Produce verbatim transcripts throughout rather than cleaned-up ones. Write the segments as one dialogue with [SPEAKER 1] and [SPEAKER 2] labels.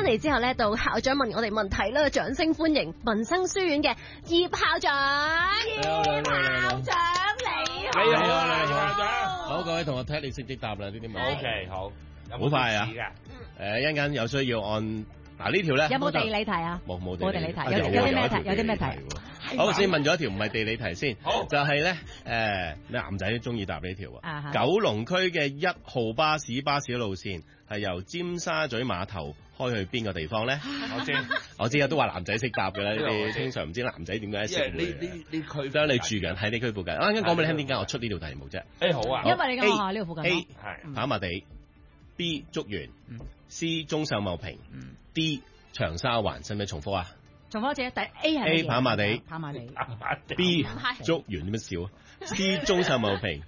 [SPEAKER 1] 翻嚟之後咧，到校長問我哋問題啦，掌聲歡迎民生書院嘅葉校長。葉校長你好，
[SPEAKER 2] 你好啊，葉校長。
[SPEAKER 3] 好，各位同學睇下你識唔識答啦呢啲問題。
[SPEAKER 2] O K，好，
[SPEAKER 3] 好快啊！誒，一陣間有需要按嗱呢條咧，
[SPEAKER 4] 有冇地理題啊？
[SPEAKER 3] 冇冇
[SPEAKER 4] 冇地理題，有
[SPEAKER 3] 有
[SPEAKER 4] 啲咩題？有啲咩題？
[SPEAKER 3] 好，先問咗一條唔係地理題先，
[SPEAKER 2] 好
[SPEAKER 3] 就係咧誒，男仔都中意答呢條啊。
[SPEAKER 4] 啊
[SPEAKER 3] 九龍區嘅一號巴士巴士路線係由尖沙咀碼頭開去邊個地方咧？
[SPEAKER 2] 我知，
[SPEAKER 3] 我知啊，都話男仔識答㗎啦。
[SPEAKER 2] 呢個我知
[SPEAKER 3] 你哋通常唔知男仔點解識
[SPEAKER 2] 因為呢呢呢區，
[SPEAKER 3] 得你住緊喺呢區附近。我啱啱講俾你聽點解我出呢條題目啫。
[SPEAKER 2] 誒好啊，
[SPEAKER 4] 因為你嘅學校呢度附近
[SPEAKER 3] A
[SPEAKER 2] 係
[SPEAKER 3] 跑馬地 ，B 竹園
[SPEAKER 4] 嗯
[SPEAKER 3] ，C 中秀茂坪
[SPEAKER 4] 嗯
[SPEAKER 3] ，D 長沙灣，使唔使重複啊
[SPEAKER 4] 重複一次，第 A 係
[SPEAKER 3] ？A 跑馬地
[SPEAKER 4] 跑馬地
[SPEAKER 3] ，B 竹園點樣笑啊？C 中秀茂坪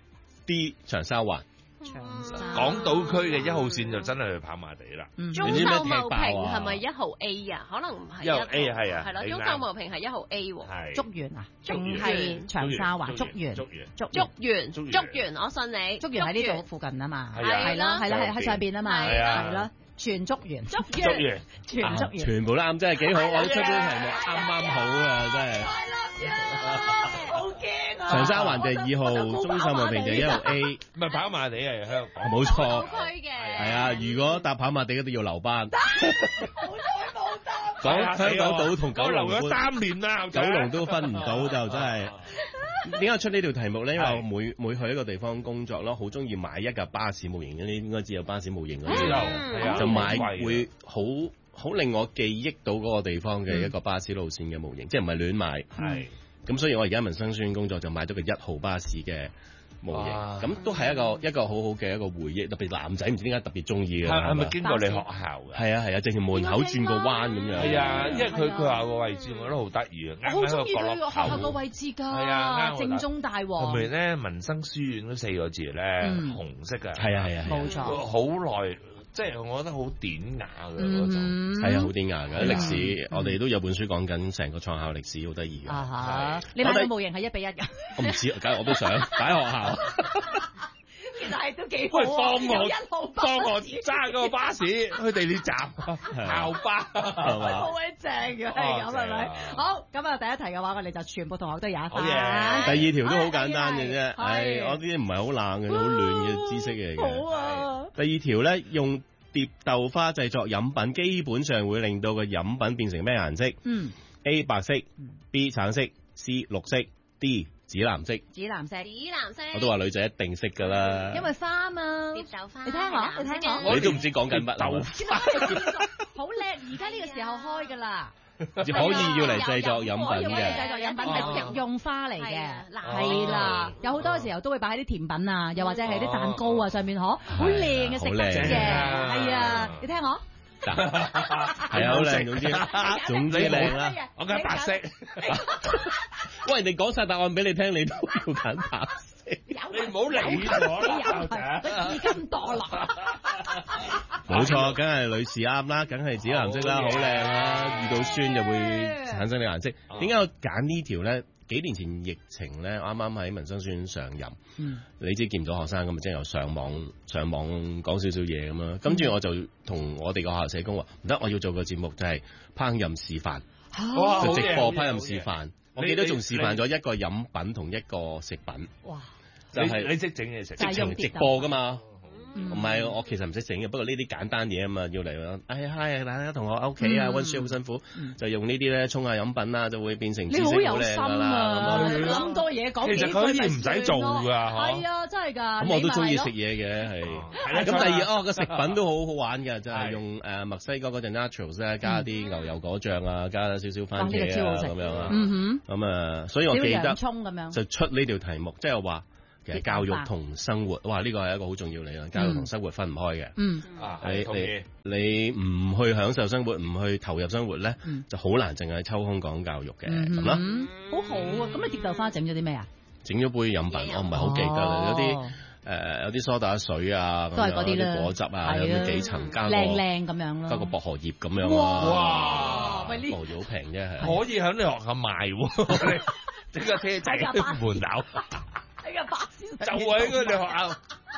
[SPEAKER 3] ，D 長沙灣。
[SPEAKER 2] 港島區嘅一號線就真係去跑馬地啦。
[SPEAKER 1] 中秀茂坪係咪一號 A 啊？可能唔係
[SPEAKER 2] 一號 A 係啊，
[SPEAKER 1] 係啦，
[SPEAKER 2] 你啱
[SPEAKER 1] 中秀茂坪係一號 A 喎。
[SPEAKER 2] 係
[SPEAKER 4] 竹園啊，
[SPEAKER 1] 竹
[SPEAKER 4] 仲係長沙灣竹園，
[SPEAKER 2] 竹園，
[SPEAKER 4] 竹
[SPEAKER 1] 竹園，
[SPEAKER 2] 竹園
[SPEAKER 1] 竹園，我信你。
[SPEAKER 4] 竹園喺呢度附近啊嘛，
[SPEAKER 2] 係啊
[SPEAKER 4] 係啦係啦係喺上邊啊嘛，
[SPEAKER 1] 係
[SPEAKER 2] 啊
[SPEAKER 4] 係啦，全竹園，
[SPEAKER 1] 竹
[SPEAKER 2] 竹
[SPEAKER 1] 園，
[SPEAKER 2] 園，
[SPEAKER 4] 全竹園，
[SPEAKER 3] 全部都啱，真係幾好。我出咗啲題目啱啱好啊，真係。
[SPEAKER 1] 好驚啊！
[SPEAKER 3] 長沙灣就係二號，中秀茂坪就一號 A，
[SPEAKER 2] 唔係跑馬地係香港，
[SPEAKER 3] 冇錯。
[SPEAKER 1] 區嘅
[SPEAKER 3] 係啊，如果搭跑馬地嗰啲要留班。
[SPEAKER 1] 好彩冇答。
[SPEAKER 3] 講香港島同九龍
[SPEAKER 2] 留咗三年啦，
[SPEAKER 3] 九龍都分唔到就真係。點解出呢條題目咧？因為我每每去一個地方工作咯，好中意買一架巴士模型，你應該知有巴士模型嗰啲，就買會好好令我記憶到嗰個地方嘅一個巴士路線嘅模型，即係唔係亂買。
[SPEAKER 2] 係。
[SPEAKER 3] 咁所以我而家民生書院工作就買咗個一號巴士嘅模型，咁都係一個一個好好嘅一個回憶，特別男仔唔知點解特別中意嘅。
[SPEAKER 2] 係係咪經過你學校嘅？
[SPEAKER 3] 係啊係啊，正條門口轉個彎咁樣。
[SPEAKER 2] 係啊，因為佢佢話個位置我覺得好得意啊，啱喺
[SPEAKER 4] 好中意
[SPEAKER 2] 個角落
[SPEAKER 4] 佢個學校個
[SPEAKER 2] 頭。
[SPEAKER 4] 位置㗎，
[SPEAKER 2] 係啊啱
[SPEAKER 4] 正中大
[SPEAKER 2] 後
[SPEAKER 4] 王，
[SPEAKER 2] 面咧民生書院嗰四個字咧，
[SPEAKER 4] 嗯
[SPEAKER 2] 紅色嘅。
[SPEAKER 3] 係啊係啊，
[SPEAKER 4] 冇錯，
[SPEAKER 2] 好耐。即係我覺得好典雅嘅嗰種，
[SPEAKER 3] 係啊，好典雅嘅歷史。我哋都有本書講緊成個創校歷史，好得意嘅。
[SPEAKER 4] 啊嚇！你買個模型係一比一㗎？
[SPEAKER 3] 我唔知，梗係我都想擺喺學校。
[SPEAKER 4] 其實係都幾
[SPEAKER 2] 喂，
[SPEAKER 4] 好
[SPEAKER 2] 幫我
[SPEAKER 4] 一號
[SPEAKER 2] 幫我揸嗰個巴士去地鐵站校巴，
[SPEAKER 3] 係嘛？
[SPEAKER 4] 好鬼正嘅係咁係咪？好咁啊！第一題嘅話，我哋就全部同學都有一分。
[SPEAKER 2] 好嘢。
[SPEAKER 3] 第二條都好簡單嘅啫，
[SPEAKER 4] 係
[SPEAKER 3] 係我啲唔係好冷嘅，好暖嘅知識嚟嘅。
[SPEAKER 4] 好啊！
[SPEAKER 3] 第二條咧，用蝶豆花製作飲品，基本上會令到個飲品變成咩顏色？
[SPEAKER 4] 嗯
[SPEAKER 3] A 白色，B 橙色，C 綠色，D 紫藍色。
[SPEAKER 4] 紫藍色，
[SPEAKER 1] 紫藍色。
[SPEAKER 3] 我都話女仔一定識㗎啦。
[SPEAKER 4] 因為花嘛。
[SPEAKER 1] 蝶豆花。
[SPEAKER 4] 你聽我，你聽我。
[SPEAKER 3] 你都唔知講緊乜
[SPEAKER 2] 豆
[SPEAKER 3] 啊？
[SPEAKER 4] 好叻！而家呢個時候開㗎啦。
[SPEAKER 3] 可以要嚟製作飲品
[SPEAKER 4] 嘅，製作飲品係食用花嚟嘅，係啦，有好多時候都會擺喺啲甜品啊，又或者係啲蛋糕啊上面，嗬，好靚嘅食得嘅，係啊，你聽我，
[SPEAKER 3] 係啊，好靚，總之總之靚啦，
[SPEAKER 2] 我揀白色。
[SPEAKER 3] 喂，人哋講晒答案俾你聽，你都要揀白色。
[SPEAKER 2] 你唔好理我啦，
[SPEAKER 4] 你資金墮落。
[SPEAKER 3] 冇錯，梗係女士啱啦，梗係紫藍色啦，好靚啦，遇到酸就會產生呢個顏色。點解我揀呢條咧？幾年前疫情咧，啱啱喺民生書院上任，嗯、你知見唔到學生咁啊，即係又上網上網講少少嘢咁啦。跟住我就同我哋個學校社工話唔得，我要做個節目就係、是、烹飪示範，
[SPEAKER 2] 哇
[SPEAKER 3] 就直播烹
[SPEAKER 2] 飪
[SPEAKER 3] 飪示範。我記得仲示範咗一個飲品同一個食品。哇！就係
[SPEAKER 2] 你識整嘢食，
[SPEAKER 3] 即係直播噶嘛。唔係，我其實唔識整嘅，不過呢啲簡單嘢啊嘛，要嚟哎嗨，大家同學喺屋企啊，温書好辛苦，就用呢啲咧沖下飲品啦，就會變成知識好靚㗎啦。
[SPEAKER 4] 咁多嘢講，
[SPEAKER 2] 其實佢可以唔使做㗎，
[SPEAKER 4] 係啊，真係㗎。
[SPEAKER 3] 咁我都中意食嘢嘅，係。咁第二哦，個食品都好好玩嘅，就係用誒墨西哥嗰隻 nachos 咧，加啲牛油果醬啊，加少少番茄啊咁樣啊。咁啊，所以我記得就出呢條題目，即係話。其實教育同生活，哇！呢個係一個好重要嚟嘅，教育同生活分唔開嘅。嗯，啊，你你你唔去享受生活，唔去投入生活咧，就好難淨係抽空講教育嘅咁啦。
[SPEAKER 4] 好好啊！咁你蝶豆花整咗啲咩啊？
[SPEAKER 3] 整咗杯飲品，我唔係好記得啦。有啲誒，有啲梳打水啊，
[SPEAKER 4] 都係嗰啲啦，
[SPEAKER 3] 果汁啊，有啲幾層加個
[SPEAKER 4] 靚靚咁樣咯，
[SPEAKER 3] 加個薄荷葉咁樣啊。哇！薄荷葉好平啫，係
[SPEAKER 2] 可以喺你學校賣喎，整個車仔喺門口。
[SPEAKER 4] 喺個巴士
[SPEAKER 2] 就喺嗰你學校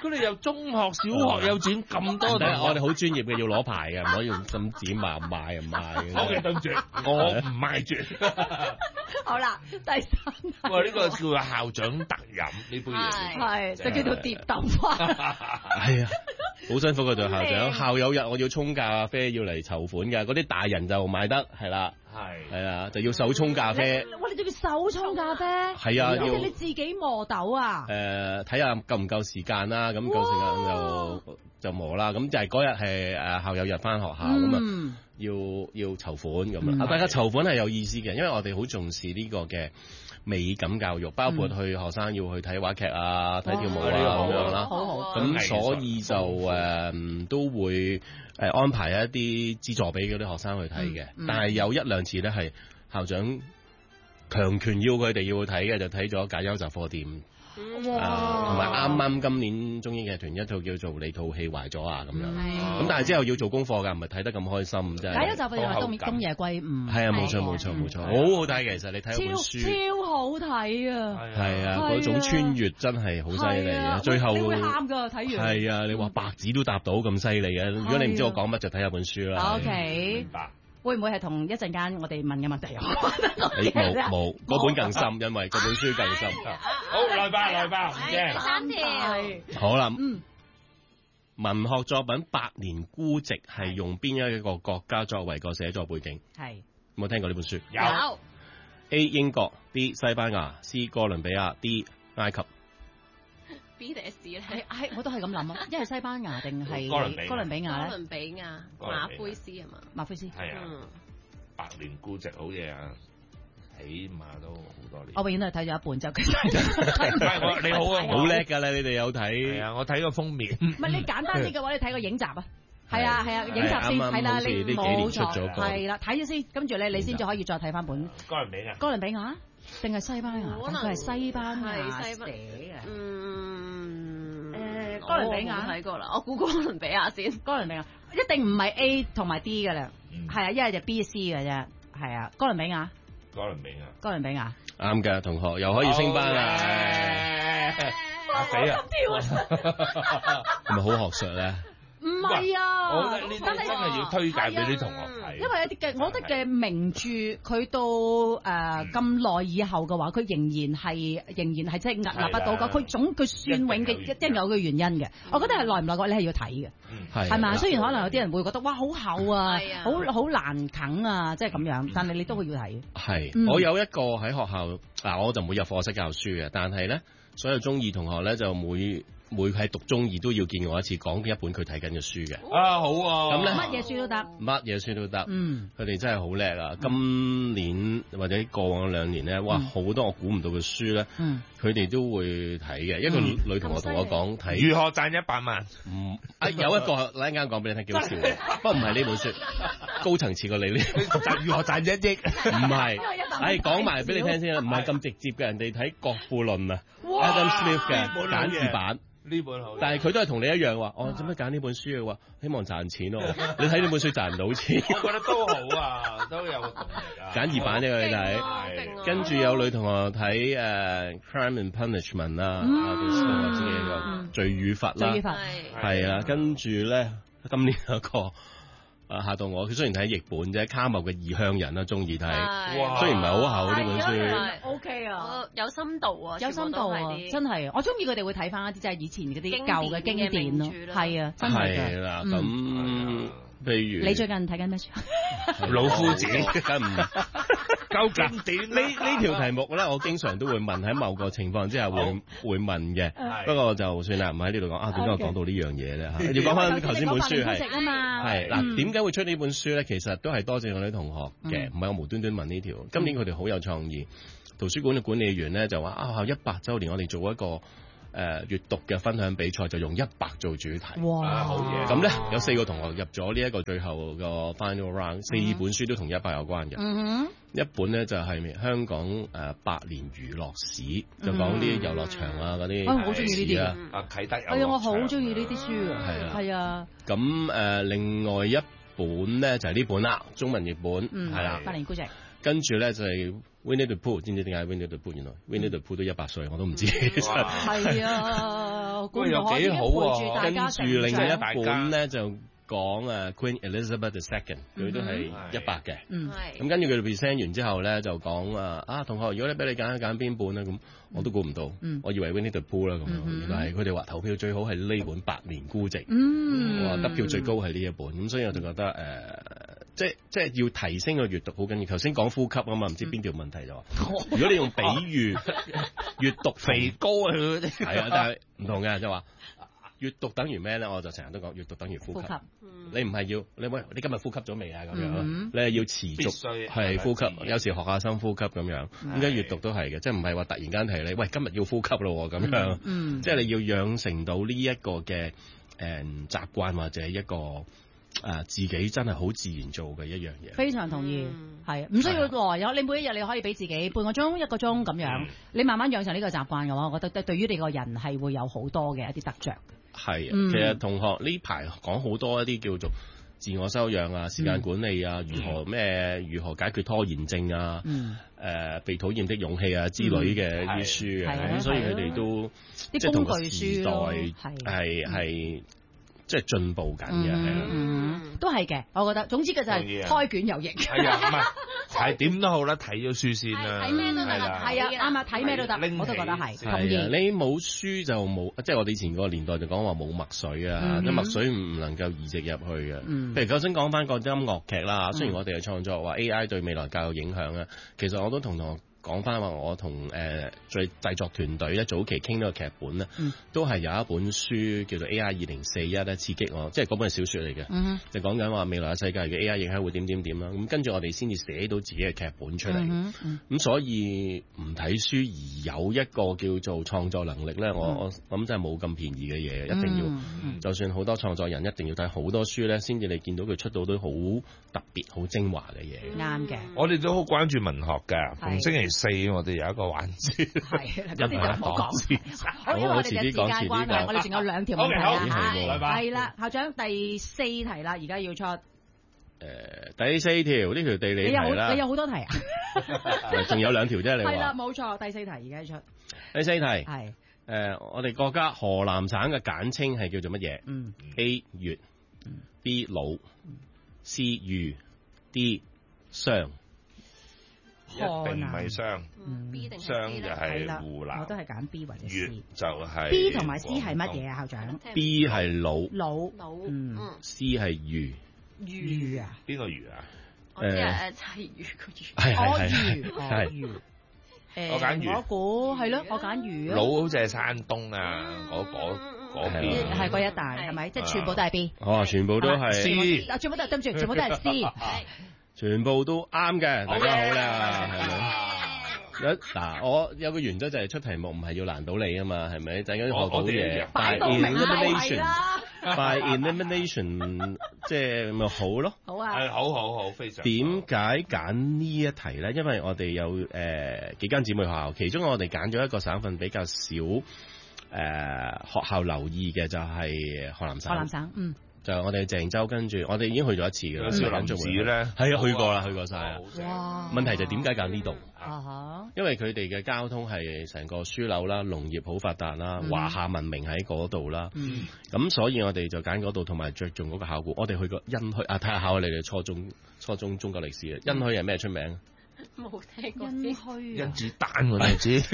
[SPEAKER 2] 佢哋由中學、小學、幼稚園咁多同學，
[SPEAKER 3] 我哋好專業嘅，要攞牌嘅，唔可以用咁紙賣唔賣唔賣。
[SPEAKER 2] O K， 對唔住，我唔賣住。
[SPEAKER 4] 好啦，第三。
[SPEAKER 2] 喂，呢個叫做校長特飲呢杯嘢，
[SPEAKER 4] 係就叫做碟豆花。
[SPEAKER 3] 係啊，好辛苦嘅做校長。校友日我要沖咖啡，要嚟籌款嘅，嗰啲大人就買得係啦。係係啊，就要手沖咖啡。
[SPEAKER 4] 哇！你仲要手沖咖啡？
[SPEAKER 3] 係啊，要
[SPEAKER 4] 你自己磨豆啊？
[SPEAKER 3] 誒，睇下夠唔夠時間啦。咁夠時間就就磨啦。咁就係嗰日係誒校友日翻學校咁啊，要要籌款咁啊。大家籌款係有意思嘅，因為我哋好重視呢個嘅美感教育，包括去學生要去睇話劇啊、睇跳舞啊咁樣啦。
[SPEAKER 4] 好好。
[SPEAKER 3] 咁所以就誒都會誒安排一啲資助俾嗰啲學生去睇嘅，但係有一兩次咧係校長強權要佢哋要去睇嘅，就睇咗《解憂雜貨店》。哇！同埋啱啱今年中英劇團一套叫做《你套戲壞咗》啊咁樣。咁但係之後要做功課㗎，唔係睇得咁開心真係。解憂雜貨店話東東野圭吾。係啊，冇錯冇錯冇錯，好好睇其實你睇一本書。超好睇啊！係啊，嗰種穿越真係好犀利啊！最後你會喊㗎睇完。係啊，你話白紙都答到咁犀利嘅，如果你唔知我講乜就睇下本書啦。OK。明白。會唔會係同一陣間我哋問嘅問題有關？冇冇，嗰本更深，因為嗰本書更深。
[SPEAKER 2] 好，來吧來吧，唔驚。
[SPEAKER 1] 第三條。
[SPEAKER 3] 好啦，嗯，文學作品《百年孤寂》係用邊一個國家作為個寫作背景？係。有冇聽過呢本書？
[SPEAKER 2] 有。
[SPEAKER 3] A 英國 ，B 西班牙 ，C 哥倫比亞 ，D 埃及。
[SPEAKER 1] B 定係 C 咧？
[SPEAKER 4] 係，我都係咁諗啊！一係西班牙定係
[SPEAKER 2] 哥倫比
[SPEAKER 4] 哥倫比亞咧？
[SPEAKER 1] 哥倫比亞馬菲斯係嘛？馬菲斯
[SPEAKER 2] 係啊，百年孤寂好嘢啊！起碼都好多年。
[SPEAKER 4] 我永遠都係睇咗一半就佢。
[SPEAKER 2] 你好啊，
[SPEAKER 3] 好叻㗎啦！你哋有睇？
[SPEAKER 2] 係啊，我睇個封面。
[SPEAKER 4] 唔係你簡單啲嘅話，你睇個影集啊。係啊係啊，影集先係啦，你冇錯係啦，睇咗先，跟住咧你先至可以再睇翻本。
[SPEAKER 2] 哥倫比亞。哥
[SPEAKER 4] 倫比亞定係西班牙？可能佢係西班牙
[SPEAKER 1] 寫嘅。嗯，
[SPEAKER 4] 誒，哥倫比亞
[SPEAKER 1] 睇過啦，我估哥倫比亞先。
[SPEAKER 4] 哥倫比亞一定唔係 A 同埋 D 㗎啦，係啊，一係就 B、C 㗎啫，係啊，哥倫比亞。
[SPEAKER 2] 哥倫比亞。
[SPEAKER 4] 哥倫比亞。
[SPEAKER 3] 啱㗎，同學又可以升班啦。
[SPEAKER 2] 死啊！
[SPEAKER 3] 係咪好學術咧？
[SPEAKER 4] 唔係啊，
[SPEAKER 2] 我覺得呢啲真係要推介俾啲同學睇。
[SPEAKER 4] 因為一啲嘅，我覺得嘅名著，佢到誒咁耐以後嘅話，佢仍然係仍然係即係屹立不倒嘅。佢總佢算永嘅，一定有個原因嘅。我覺得係耐唔耐過，你係要睇嘅，係嘛？雖然可能有啲人會覺得哇好厚啊，好好難啃啊，即係咁樣，但係你都會要睇。
[SPEAKER 3] 係，我有一個喺學校嗱，我就唔會入課室教書嘅，但係咧，所有中二同學咧就每每係讀中二都要見我一次，講一本佢睇緊嘅書嘅。
[SPEAKER 2] 啊好啊，
[SPEAKER 4] 咁咧乜嘢書都得，
[SPEAKER 3] 乜嘢書都得。
[SPEAKER 4] 嗯，
[SPEAKER 3] 佢哋真係好叻啊！今年或者過往兩年咧，哇，好多我估唔到嘅書咧，佢哋都會睇嘅。一個女同學同我講睇
[SPEAKER 2] 如何賺一百萬。
[SPEAKER 3] 唔啊，有一個一陣間講俾你聽，幾好笑嘅。不過唔係呢本書，高層次過你呢。
[SPEAKER 2] 如何賺一億？
[SPEAKER 3] 唔係，誒講埋俾你聽先啦，唔係咁直接嘅。人哋睇《國富論》啊 ，Adam Smith 嘅簡字版。
[SPEAKER 2] 呢本好，
[SPEAKER 3] 但係佢都係同你一樣話，我做咩揀呢本書嘅話，希望賺錢咯。你睇呢本書賺唔到錢，
[SPEAKER 2] 我覺得都好啊，都有個動力啊。
[SPEAKER 3] 簡易版啫，佢睇，跟住有女同學睇誒 Crime and Punishment 啦，啊，自己個罪與罰啦，係啊，跟住咧今年有個。啊！嚇到我，佢雖然睇譯本啫，卡繆嘅異鄉人啦，中意睇。哇！雖然唔係好厚呢本書。
[SPEAKER 1] O K 啊，有深度啊，
[SPEAKER 4] 有深度啊，真係。我中意佢哋會睇翻一啲即係以前嗰啲舊嘅經典咯。係啊，真係㗎。係啦，咁譬如你最近睇緊咩書？
[SPEAKER 2] 老夫子
[SPEAKER 3] 梗唔
[SPEAKER 2] 夠經典。
[SPEAKER 3] 呢呢條題目咧，我經常都會問，喺某個情況之下會會問嘅。不過就算啦，唔喺呢度講啊。點解我講到呢樣嘢咧？嚇，要講翻頭先本書係係嗱，點解會出呢本書咧？其實都係多謝我啲同學嘅，唔係我無端端問呢條。今年佢哋好有創意，圖書館嘅管理員咧就話啊，一百週年我哋做一個誒閱讀嘅分享比賽，就用一百做主題。
[SPEAKER 4] 哇，
[SPEAKER 2] 好嘢！
[SPEAKER 3] 咁咧有四個同學入咗呢一個最後個 final round，四本書都同一百有關嘅。嗯哼，一本咧就係香港誒百年娛樂史，就講啲遊樂場啊嗰啲。
[SPEAKER 4] 我好中意呢啲
[SPEAKER 3] 啊，
[SPEAKER 2] 啊啟德遊樂場。
[SPEAKER 4] 係啊，我好中意呢啲書啊。
[SPEAKER 3] 係啊，
[SPEAKER 4] 係啊。
[SPEAKER 3] 咁誒，另外一本咧就係呢本啦，中文譯本係啦，
[SPEAKER 4] 百年孤寂。
[SPEAKER 3] 跟住咧就係 Winnie the Pooh，知唔知點解 Winnie the Pooh？原來 Winnie the Pooh 都一百歲，我都唔知。其實
[SPEAKER 4] 係啊，好哦，估唔到可以陪住大家成長。
[SPEAKER 3] 跟住另一本咧就講誒 Queen Elizabeth the Second，佢都係一百嘅。
[SPEAKER 4] 嗯，
[SPEAKER 3] 咁跟住佢哋 present 完之後咧，就講啊啊同學，如果你俾你揀，揀邊本咧？咁我都估唔到，我以為 Winnie the Pooh 啦咁樣，原來係佢哋話投票最好係呢本《百年孤寂》。嗯，哇，得票最高係呢一本，咁所以我就覺得誒，即即係要提升個閱讀好緊要。頭先講呼吸啊嘛，唔知邊條問題就話，如果你用比喻閱讀
[SPEAKER 2] 肥高啊，佢嗰啲
[SPEAKER 3] 係啊，但係唔同嘅就話。閱讀等於咩咧？我就成日都講閱讀等於呼吸。呼吸嗯、你唔係要你喂，你今日呼吸咗未啊？咁樣，嗯、你係要持續係呼吸。有時學下深呼吸咁樣。咁解閱讀都係嘅，即係唔係話突然間提你喂，今日要呼吸咯咁樣。嗯、即係你要養成到呢一個嘅誒習慣或者一個誒、呃、自己真係好自然做嘅一樣嘢。
[SPEAKER 4] 非常同意，係唔、嗯、需要耐有。你每一日你可以俾自己半個鐘、一個鐘咁樣，嗯、你慢慢養成呢個習慣嘅話，我覺得對於你個人係會有好多嘅一啲得着。
[SPEAKER 3] 係，其實同學呢排講好多一啲叫做自我修養啊、時間管理啊、嗯、如何咩、如何解決拖延症啊、誒、嗯呃、被討厭的勇氣啊之類嘅啲書嘅，咁、嗯、所以佢哋都即係同個時代係係。即係進步緊嘅，係啦，
[SPEAKER 4] 嗯，都係嘅，我覺得。總之嘅就係開卷有益。
[SPEAKER 2] 係啊，唔係係點都好啦，睇咗書先啦。
[SPEAKER 4] 睇咩都得，係啊，啱啊，睇咩都得，我都覺得係。同意。
[SPEAKER 3] 你冇書就冇，即係我哋以前個年代就講話冇墨水啊，啲墨水唔能夠移植入去嘅。譬如頭先講翻個音樂劇啦，雖然我哋嘅創作話 A I 對未來教育影響啊，其實我都同同學講翻話，我同誒最製作團隊咧早期傾呢個劇本咧，嗯、都係有一本書叫做 A I 二零四一咧刺激我，即係嗰本係小説嚟嘅，嗯、就講緊話未來嘅世界嘅 A I 影響會點點點啦。咁跟住我哋先至寫到自己嘅劇本出嚟。咁、嗯嗯嗯、所以唔睇書而有一個叫做創作能力咧，嗯、我我諗真係冇咁便宜嘅嘢，一定要。嗯嗯、就算好多創作人一定要睇好多書咧，先至你見到佢出到都好特別、好精華嘅嘢。
[SPEAKER 4] 啱嘅、嗯。
[SPEAKER 2] 我哋都好關注文學㗎，逢星期四我哋有一個環節，
[SPEAKER 4] 係啦，咁你就唔好講。好，因為我哋嘅時間關係，我哋仲有兩條問題啊，係啦，校長第四題啦，而家要出。誒，
[SPEAKER 3] 第四條呢條地理題啦。
[SPEAKER 4] 你有好多題啊？
[SPEAKER 3] 仲有兩條啫，你話。
[SPEAKER 4] 係啦，冇錯，第四題而家要出。
[SPEAKER 3] 第四題係誒，我哋國家河南省嘅簡稱係叫做乜嘢？嗯，A 粵，B 魯，C 豫，D 湘。
[SPEAKER 2] 一定唔係湘，
[SPEAKER 1] 嗯、B 定
[SPEAKER 2] 湘就係湖南，
[SPEAKER 4] 我都係揀 B 或者 C。
[SPEAKER 2] 粵就係
[SPEAKER 4] B 同埋 C 係乜嘢啊？校長
[SPEAKER 3] ？B 係魯，
[SPEAKER 4] 魯，
[SPEAKER 1] 嗯
[SPEAKER 3] ，C 係豫，
[SPEAKER 4] 豫啊？
[SPEAKER 2] 邊個豫啊？
[SPEAKER 1] 我知誒，係豫個豫，
[SPEAKER 3] 係係
[SPEAKER 4] 係係豫。
[SPEAKER 2] 誒，我揀豫，
[SPEAKER 4] 我估係咯，我揀豫啊。
[SPEAKER 2] 魯好似係山東啊，嗰嗰嗰邊
[SPEAKER 4] 係嗰一帶係咪？即係全部都係 B。
[SPEAKER 3] 哦，全部都係
[SPEAKER 2] C。
[SPEAKER 4] 全部都對唔住，全部都係 C。
[SPEAKER 3] 全部都啱嘅，大家好啦，係咪？嗱，我有個原則就係出題目唔係要難到你啊嘛，係咪？陣間學到嘢，by elimination，by elimination，即係咪好咯？
[SPEAKER 4] 好啊，
[SPEAKER 2] 係好好好，非常。
[SPEAKER 3] 點解揀呢一題咧？因為我哋有誒、呃、幾間姊妹學校，其中我哋揀咗一個省份比較少誒、呃、學校留意嘅就係河南省。
[SPEAKER 4] 河南省，嗯。
[SPEAKER 3] 就係我哋鄭州，跟住我哋已經去咗一次㗎啦。
[SPEAKER 2] 少林寺咧，
[SPEAKER 3] 係啊，去過啦，去過晒啊。
[SPEAKER 4] 哇！
[SPEAKER 3] 問題就點解揀呢度？
[SPEAKER 4] 啊哈！
[SPEAKER 3] 因為佢哋嘅交通係成個樞紐啦，農業好發達啦，華夏文明喺嗰度啦。嗯。咁所以我哋就揀嗰度，同埋着重嗰個考古。我哋去過殷墟啊，睇下考下你哋初中、初中中國歷史啊。殷墟係咩出名？
[SPEAKER 1] 冇聽過。
[SPEAKER 4] 殷墟。
[SPEAKER 2] 甄子丹我哋知。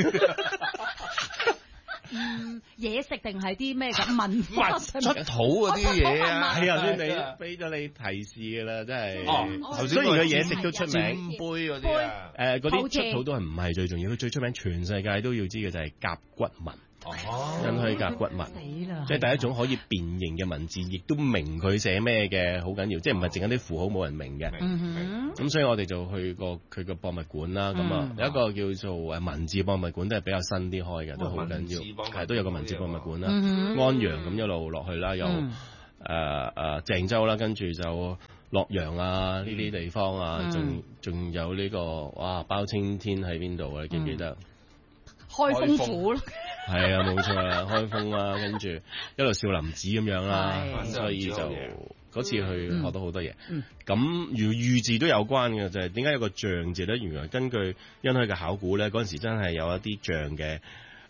[SPEAKER 4] 嗯，嘢食定係啲咩咁文化
[SPEAKER 2] 出土嗰啲嘢啊？
[SPEAKER 3] 係啊，先你俾咗你提示㗎啦，真係。
[SPEAKER 2] 哦，頭先
[SPEAKER 3] 雖然個嘢食都出名，
[SPEAKER 2] 杯嗰啲啊，
[SPEAKER 3] 誒嗰啲出土都係唔係最重要，佢最出名全世界都要知嘅就係甲骨文。哦，殷墟甲骨文，即係第一種可以辨認嘅文字，亦都明佢寫咩嘅，好緊要，即係唔係淨係啲符號冇人明嘅。嗯哼。咁所以我哋就去過佢個博物館啦。咁啊有一個叫做誒文字博物館，都係比較新啲開嘅，都好緊要。係都有個文字博物館啦。安陽咁一路落去啦，有誒誒鄭州啦，跟住就洛陽啊呢啲地方啊，仲仲有呢個哇包青天喺邊度啊？你記唔記得？
[SPEAKER 4] 開封府咯。
[SPEAKER 3] 係啊，冇錯啦，開封啦，跟住一路少林寺咁樣啦，所以就嗰次去學到好多嘢。咁如豫字都有關嘅，就係點解有個象字咧？原來根據殷墟嘅考古咧，嗰陣時真係有一啲象嘅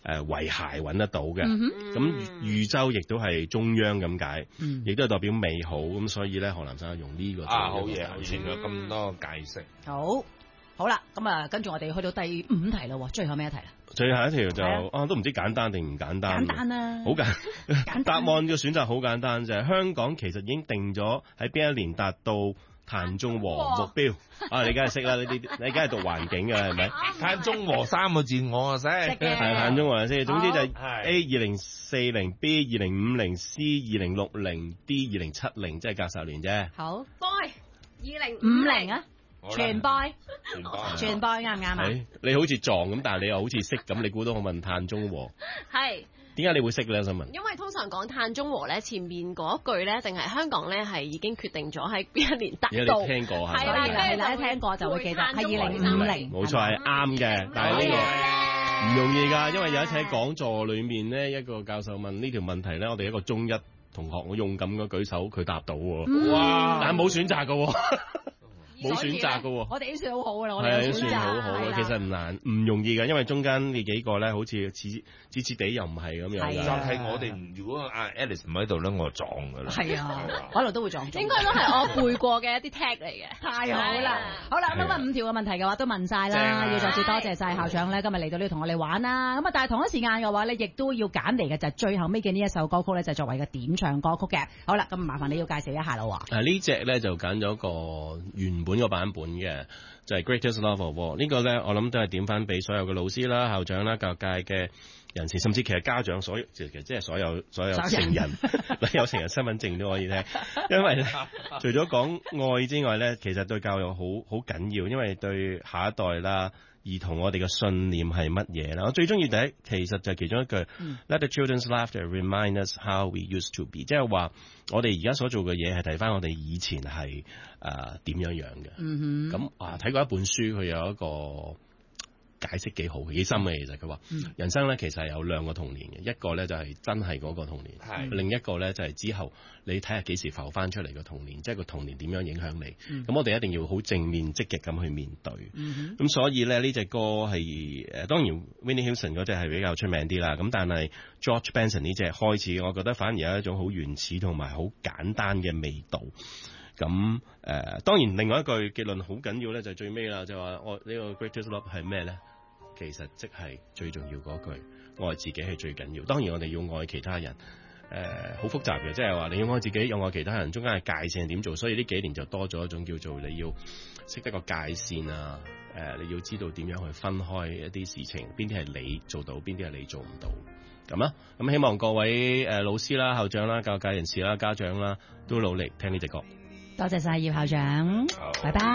[SPEAKER 3] 誒遺骸揾得到嘅。咁豫州亦都係中央咁解，亦都係代表美好。咁所以咧，何南生用呢個
[SPEAKER 2] 啊好嘢，前咗咁多解釋。
[SPEAKER 4] 好。好啦，咁啊，跟住我哋去到第五題啦，最後咩一題啦？
[SPEAKER 3] 最後一條就啊，都唔知簡單定唔簡單。
[SPEAKER 4] 簡單啦，
[SPEAKER 3] 好簡。答案嘅選擇好簡單，就係香港其實已經定咗喺邊一年達到碳中和目標。啊，你梗係識啦，呢啲你梗係讀環境嘅係咪？
[SPEAKER 2] 碳中和三個字我啊識。
[SPEAKER 3] 係碳中和先，總之就係 A 二零四零、B 二零五零、C 二零六零、D 二零七零，即係隔十年啫。
[SPEAKER 4] 好
[SPEAKER 1] ，boy 二零
[SPEAKER 4] 五零啊！全 boy，
[SPEAKER 2] 全 boy，
[SPEAKER 4] 全 boy 啱唔啱啊？
[SPEAKER 3] 你好似撞咁，但係你又好似識咁，你估到我問碳中和？
[SPEAKER 1] 係。
[SPEAKER 3] 點解你會識咧？想問。
[SPEAKER 1] 因為通常講碳中和咧，前面嗰一句咧，定係香港咧係已經決定咗喺邊一年達到。
[SPEAKER 3] 你聽過係咪？
[SPEAKER 1] 係啦，
[SPEAKER 4] 係啦，聽過就會記得係二零五零。
[SPEAKER 3] 冇錯，係啱嘅，但係呢個唔容易㗎，因為有一次喺講座裡面呢，一個教授問呢條問題咧，我哋一個中一同學好勇敢咁舉手，佢答到喎。哇！但係冇選擇㗎喎。冇選擇㗎喎，
[SPEAKER 4] 我哋已經算好好㗎啦，我哋有選擇，
[SPEAKER 3] 算好好嘅，其實唔難，唔容易㗎，因為中間呢幾個咧，好似似似似地又唔係咁樣㗎。
[SPEAKER 2] 就係我哋如果阿 Alice 唔喺度咧，我撞㗎啦。
[SPEAKER 4] 係啊，可能都會撞。
[SPEAKER 1] 應該都係我背過嘅一啲 tag 嚟嘅。
[SPEAKER 4] 太好啦！好啦，咁啊五條嘅問題嘅話都問晒啦，要再次多謝晒校長咧，今日嚟到呢度同我哋玩啦。咁啊，但係同一時間嘅話咧，亦都要揀嚟嘅就係最後尾嘅呢一首歌曲咧，就作為個點唱歌曲嘅。好啦，咁麻煩你要介紹一下啦喎。
[SPEAKER 3] 啊，呢隻咧就揀咗個原本個版本嘅，就係 Greatest Love of All。呢個咧，我諗都係點翻俾所有嘅老師啦、校長啦、教育界嘅人士，甚至其實家長所有，其實即係所有所有成人，有成人身份證都可以聽。因為咧，除咗講愛之外咧，其實對教育好好緊要，因為對下一代啦。兒童我哋嘅信念係乜嘢啦？我最中意第一，其實就係其中一句、嗯、Let the children's laughter remind us how we used to be， 即係話我哋而家所做嘅嘢係睇翻我哋以前係誒點樣樣嘅。咁、嗯、啊睇過一本書，佢有一個解釋幾好幾深嘅，其實佢話、嗯、人生咧其實係有兩個童年嘅，一個咧就係真係嗰個童年，
[SPEAKER 2] 係
[SPEAKER 3] 另一個咧就係之後你睇下幾時浮翻出嚟嘅童年，即係個童年點樣影響你。咁、嗯、我哋一定要好正面積極咁去面對。咁、嗯、所以咧呢隻歌係誒當然 Whitney Houston 嗰隻係比較出名啲啦。咁但係 George Benson 呢隻開始，我覺得反而有一種好原始同埋好簡單嘅味道。咁誒、呃、當然另外一句結論好緊要咧，就係最尾啦，就話我呢個 Greatest Love 係咩咧？其實即係最重要嗰句，愛自己係最緊要。當然我哋要愛其他人，誒、呃、好複雜嘅，即係話你要愛自己，又愛其他人，中間嘅界線係點做？所以呢幾年就多咗一種叫做你要識得個界線啊，誒、呃、你要知道點樣去分開一啲事情，邊啲係你做到，邊啲係你做唔到。咁啊，咁希望各位誒、呃、老師啦、校長啦、教育界人士啦、家長啦，都努力聽呢隻歌。
[SPEAKER 4] 多謝晒葉校長，拜拜。